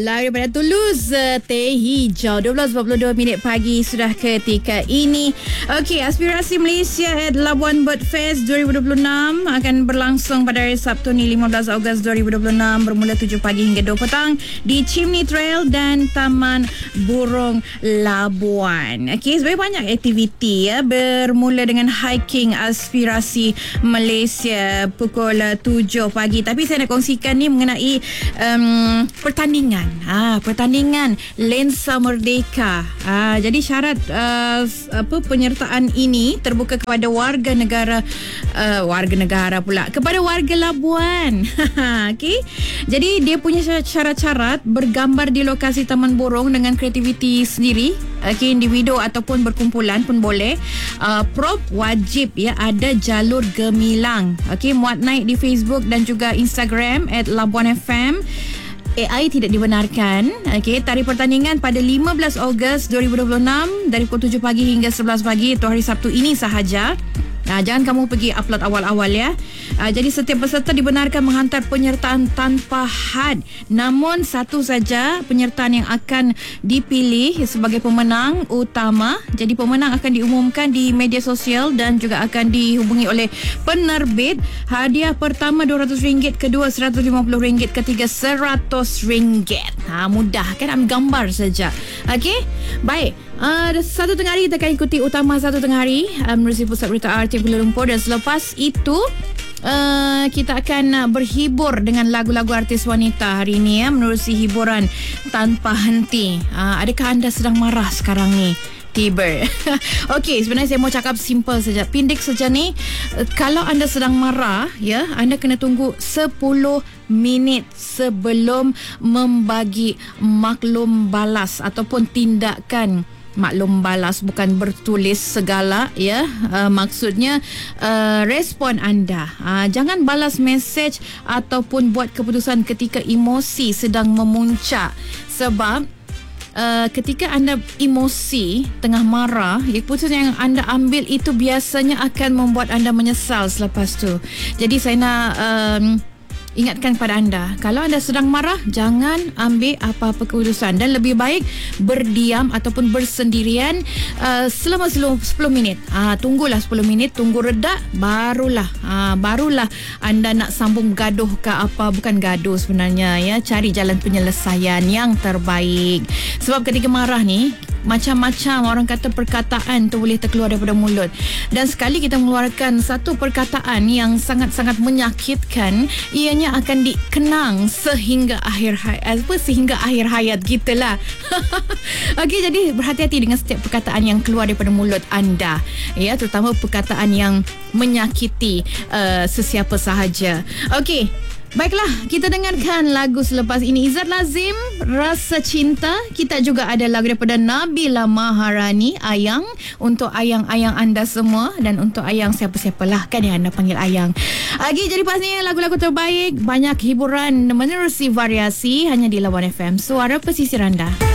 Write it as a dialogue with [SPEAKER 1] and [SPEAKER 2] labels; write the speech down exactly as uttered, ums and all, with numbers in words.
[SPEAKER 1] Lagu daripada Toulouse, Teh Hijau. dua belas empat puluh dua minit pagi sudah ketika ini. Okey, aspirasi Malaysia at Labuan Bird Fest dua ribu dua puluh enam akan berlangsung pada hari Sabtu ni lima belas Ogos dua ribu dua puluh enam bermula tujuh pagi hingga dua petang di Chimney Trail dan Taman Burung Labuan. Okey, sebenarnya banyak aktiviti ya, bermula dengan hiking aspirasi Malaysia pukul tujuh pagi. Tapi saya nak kongsikan ni mengenai um, pertandingan. Ah, pertandingan Lensa Merdeka. Ah, jadi syarat uh, apa penyertaan ini terbuka kepada warga negara uh, warga negara pula kepada warga Labuan. Okey. Jadi dia punya syarat-syarat bergambar di lokasi Taman Burung dengan kreativiti sendiri. Okey, individu ataupun berkumpulan pun boleh. Uh, prop wajib ya, ada jalur gemilang. Okey, muat naik di Facebook dan juga Instagram at Labuan F M. A I tidak dibenarkan. Okey, tarikh pertandingan pada lima belas Ogos dua ribu dua puluh enam dari pukul tujuh pagi hingga sebelas pagi, itu hari Sabtu ini sahaja. Ha, jangan kamu pergi upload awal-awal ya. Ha, jadi setiap peserta dibenarkan menghantar penyertaan tanpa had. Namun satu saja penyertaan yang akan dipilih sebagai pemenang utama. Jadi pemenang akan diumumkan di media sosial dan juga akan dihubungi oleh penerbit. Hadiah pertama dua ratus ringgit, kedua seratus lima puluh ringgit, ketiga seratus ringgit. Ha, mudah kan, ambil gambar saja. Okey, baik. Uh, satu tengah hari kita akan ikuti utama satu tengah hari uh, menerusi Pusat Berita R T Kuala Lumpur, dan selepas itu uh, kita akan uh, berhibur dengan lagu-lagu artis wanita hari ini ya, menerusi hiburan tanpa henti. Uh, adakah anda sedang marah sekarang ni? Tiba. Okey, sebenarnya saya mau cakap simple saja, pendek saja ni. Uh, kalau anda sedang marah ya, anda kena tunggu sepuluh minit sebelum membagi maklum balas ataupun tindakan maklum balas, bukan bertulis segala ya. Uh, maksudnya uh, respon anda. Uh, jangan balas mesej ataupun buat keputusan ketika emosi sedang memuncak, sebab Uh, ketika anda emosi tengah marah, ya, keputusan yang anda ambil itu biasanya akan membuat anda menyesal selepas tu. Jadi saya nak um, ingatkan kepada anda, kalau anda sedang marah, jangan ambil apa-apa keputusan, dan lebih baik berdiam ataupun bersendirian uh, selama sepuluh minit. Uh, tunggulah sepuluh minit, tunggu reda, barulah uh, barulah anda nak sambung gaduh ke apa. Bukan gaduh sebenarnya ya, cari jalan penyelesaian yang terbaik. Sebab ketika marah ni, macam-macam orang kata perkataan tu boleh terkeluar daripada mulut, dan sekali kita mengeluarkan satu perkataan yang sangat-sangat menyakitkan, ianya akan dikenang sehingga akhir hayat, apa sehingga akhir hayat kita lah. Okey, jadi berhati-hati dengan setiap perkataan yang keluar daripada mulut anda ya, terutama perkataan yang menyakiti uh, sesiapa sahaja. Okey, baiklah, kita dengarkan lagu selepas ini. Izzat Lazim, Rasa Cinta. Kita juga ada lagu daripada Nabila Maharani, Ayang, untuk ayang-ayang anda semua, dan untuk ayang siapa-siapalah kan yang anda panggil ayang. Lagi jadi pastinya lagu-lagu terbaik, banyak hiburan menerusi variasi hanya di Labuan F M, suara pesisir anda.